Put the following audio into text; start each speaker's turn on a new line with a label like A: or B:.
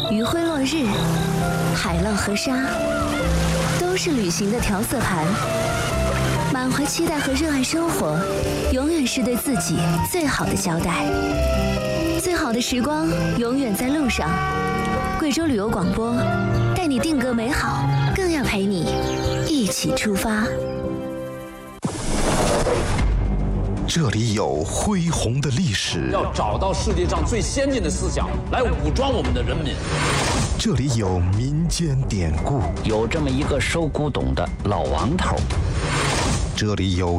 A: 余晖落日，海浪和沙，都是旅行的调色盘。满怀期待和热爱生活，永远是对自己最好的交代。最好的时光永远在路上。贵州旅游广播，带你定格美好，更要陪你一起出发。
B: 这里有恢宏的历史，
C: 要找到世界上最先进的思想来武装我们的人民。
B: 这里有民间典故，
D: 有这么一个收古董的老王头，
B: 这里有